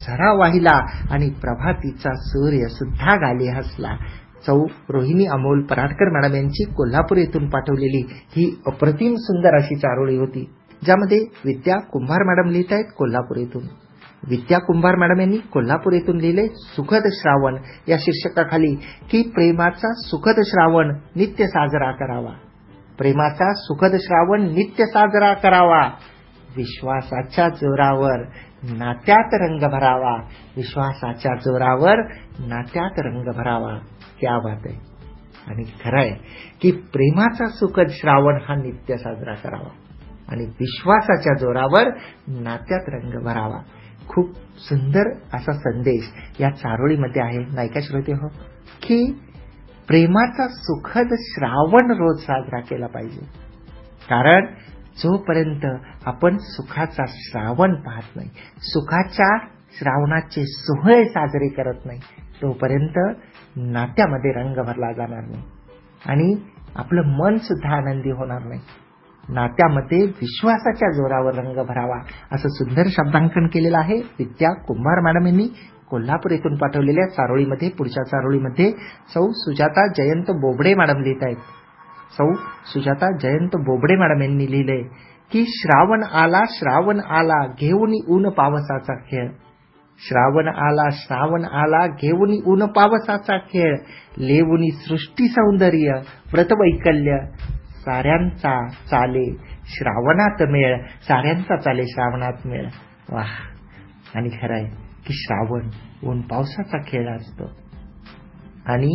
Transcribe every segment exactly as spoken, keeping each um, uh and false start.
झरा वाहिला आणि प्रभातीचा सूर्य सुद्धा गाली हसला. सौ रोहिणी अमोल पराडकर मॅडम यांची कोल्हापूर येथून पाठवलेली ही अप्रतिम सुंदर अशी चारोळी होती, ज्यामध्ये विद्या कुंभार मॅडम लिहित आहेत कोल्हापूर येथून. विद्या कुंभार मॅडम यांनी कोल्हापूर येथून लिहिले सुखद श्रावण या शीर्षकाखाली की प्रेमाचा सुखद श्रावण नित्य साजरा करावा. प्रेमाचा सुखद श्रावण नित्य साजरा करावा. विश्वासाच्या जोरावर नात्यात रंग भरावा. विश्वासाच्या जोरावर नात्यात रंग भरावा. क्या बात आहे. आणि खरं आहे की प्रेमाचा सुखद श्रावण हा नित्य साजरा करावा आणि विश्वासाच्या जोरावर नात्यात रंग भरावा. खूप सुंदर असा संदेश या चारोळीमध्ये आहे नाही का श्रोते हो, की प्रेमाचा सुखद श्रावण रोज साजरा केला पाहिजे. कारण जोपर्यंत आपण सुखाचा श्रावण पाहत नाही, सुखाच्या श्रावणाचे सोहळे साजरे करत नाही, तोपर्यंत नात्यामध्ये रंग भरला जाणार नाही आणि आपलं मन सुद्धा आनंदी होणार नाही. नात्यामध्ये विश्वासाच्या जोरावर रंग भरावा असं सुंदर शब्दांकन केलेलं आहे विद्या कुंभार मॅडम यांनी कोल्हापूर येथून पाठवलेल्या चारोळीमध्ये. पुढच्या चारोळीमध्ये सौ सुजाता जयंत बोबडे मॅडम लिहित आहेत. सौ सुजाता जयंत बोबडे मॅडम यांनी लिहिलंय की श्रावण आला श्रावण आला घेऊन ऊन पावसाचा खेळ. श्रावण आला श्रावण आला घेऊन ऊन पावसाचा खेळ. लेवुनी सृष्टी सौंदर्य व्रतवैकल्य साऱ्यांचा चाले श्रावणात मेळ. साऱ्यांचा चाले श्रावणात मेळ. वाह. आणि खरं आहे की श्रावण ऊन पावसाचा खेळ असतो आणि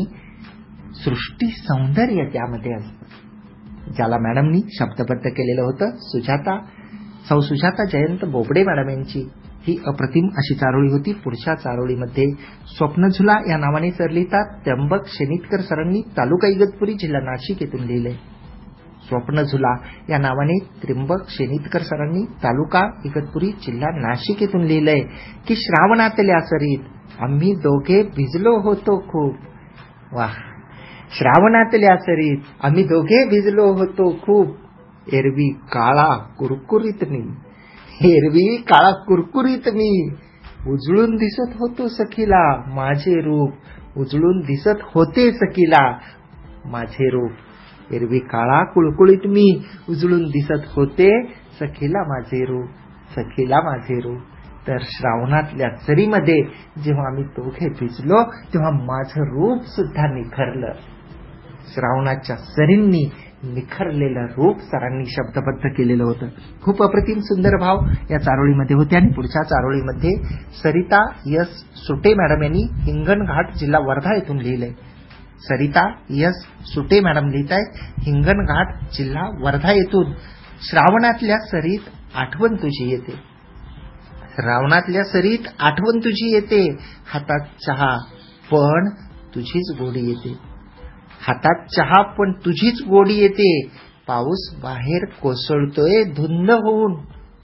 सृष्टी सौंदर्य त्यामध्ये असतं, ज्याला मॅडमनी शब्दबद्ध केलेलं होतं. सुजाता सौ सुजाता जयंत बोबडे मॅडम यांची ही अप्रतिम अशी चारोळी होती. पुढच्या चारोळीमध्ये स्वप्नझुला या नावाने सर लिहितात. त्र्यंबक शेनितकर सरांनी तालुका इगतपुरी जिल्हा नाशिक येथून लिहिले. स्वप्नझुला या नावाने त्र्यंबक शेनितकर सरांनी तालुका इगतपुरी जिल्हा नाशिक येथून लिहिलंय की श्रावणातल्या सरीत आम्ही दोघे भिजलो होतो खूप. वाह. श्रावणातल्या सरीत आम्ही दोघे भिजलो होतो खूप. एरवी काळा कुरकुरीत मी एरवी काळा कुरकुरीत मी उजळून दिसत होतो सखीला माझे रूप. उजळून दिसत होते सखीला माझे रूप. एरवी काळा कुळकुळीत मी उजळून दिसत होते सखीला माझे रूप. सखीला माझे रूप. तर श्रावणातल्या सरीमध्ये जेव्हा आम्ही दोघे भिजलो तेव्हा माझं रूप सुद्धा निखरलं. श्रावणाच्या सरींनी निखरलेलं रूप सरांनी शब्दबद्ध केलेलं होतं. खूप अप्रतिम सुंदर भाव या चारोळीमध्ये होते. आणि पुढच्या चारोळीमध्ये सरिता यस सुटे मॅडम यांनी हिंगणघाट जिल्हा वर्धा येथून लिहिलंय. सरिता यस सुटे मॅडम लिहित आहेत हिंगणघाट जिल्हा वर्धा येथून. श्रावणातल्या सरीत आठवण तुझी येते. श्रावणातल्या सरीत आठवण तुझी येते. हातात चहा पण तुझीच गोडी येते. हातात चहा पण तुझीच गोडी येते. पाऊस बाहेर कोसळतोय धुंद होऊन.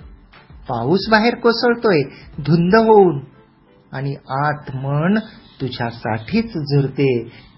पाऊस बाहेर कोसळतोय धुंद होऊन आणि आत मन तुझ्यासाठीच झुरते.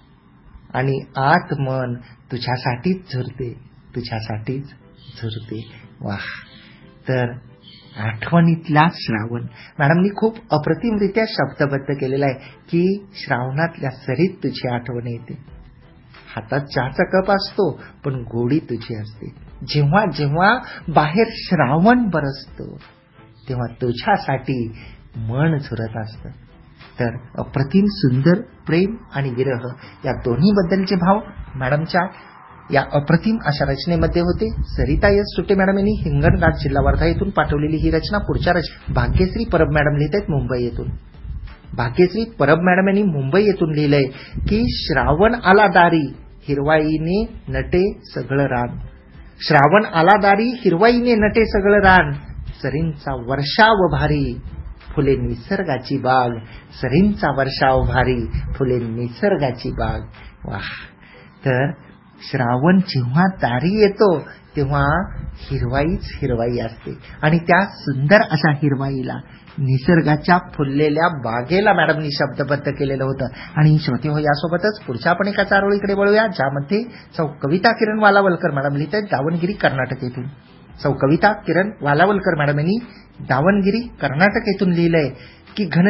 आणि आत मन तुझ्यासाठीच झुरते. तुझ्यासाठीच झुरते. वाह. तर आठवणीतला श्रावण मॅडमनी खूप अप्रतिमरित्या शब्दबद्ध केलेला आहे की श्रावणातल्या सरीत तुझी आठवण येते. हातात चहाचा कप असतो पण गोडी तुझी असते. जेव्हा जेव्हा बाहेर श्रावण बरसतो तेव्हा तुझ्यासाठी मन झुरत असतं. तर अप्रतिम सुंदर प्रेम आणि विरह या दोन्ही बद्दलचे भाव मॅडमच्या या अप्रतिम अशा रचनेमध्ये होते. सरिता एस सुटे मॅडम यांनी हिंगणघाट जिल्हा वर्धा येथून पाठवलेली ही रचना. पुढच्या रचना भाग्यश्री परब मॅडम लिहित आहेत मुंबई येथून. भाग्यश्री परब मॅडम यांनी मुंबई येथून लिहिलंय की श्रावण आला दारी हिरवाईने नटे सगळं रान. श्रावण आला दारी हिरवाईने नटे सगळं रान. सरींचा वर्षाव भारी फुले निसर्गाची बाग. सरींचा वर्षाव भारी फुले निसर्गाची बाग. वाह. तर श्रावण जेव्हा दारी येतो तेव्हा हिरवाईच हिरवाई असते आणि त्या सुंदर अशा हिरवाईला निसर्गाच्या फुललेल्या बागेला मॅडमनी शब्दबद्ध केलेलं होतं. आणि श्रोते हो, यासोबतच पुढच्या आपण एका चारोळीकडे वळूया ज्यामध्ये सौ कविता किरण वालावलकर मॅडम लिहित आहेत दावणगिरी कर्नाटक येथून. सौ कविता किरण वालावलकर मॅडम यांनी दावणगिरी कर्नाटक येथून लिहिलंय की घन